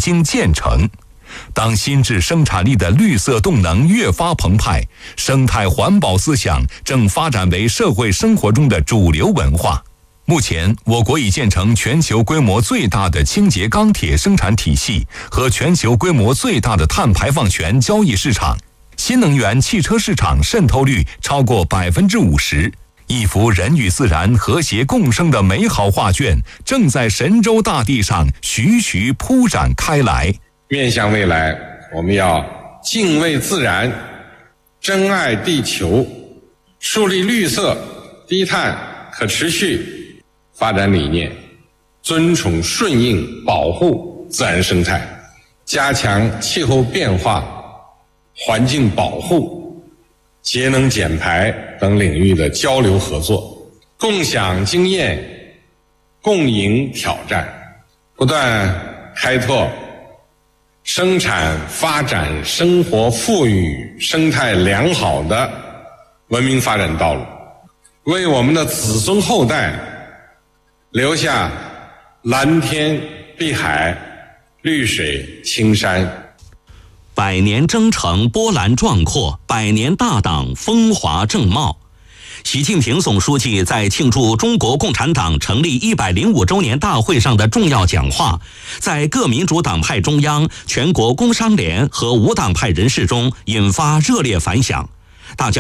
经建成。当新质生产力的绿色动能越发澎湃，生态环保思想正发展为社会生活中的主流文化。目前，我国已建成全球规模最大的清洁钢铁生产体系和全球规模最大的碳排放权交易市场，新能源汽车市场渗透率超过50%。一幅人与自然和谐共生的美好画卷正在神州大地上徐徐铺展开来。 面向未来，我们要敬畏自然，珍爱地球，树立绿色、低碳、可持续发展理念，尊崇顺应保护自然生态，加强气候变化、环境保护、节能减排等领域的交流合作，共享经验，共赢挑战，不断开拓生产发展、生活富裕、生态良好的文明发展道路，为我们的子孙后代留下蓝天碧海、绿水青山。 百年征程波澜壮阔，百年大党风华正茂。习近平总书记在庆祝中国共产党成立105周年大会上的重要讲话，在各民主党派中央、全国工商联和无党派人士中引发热烈反响。大家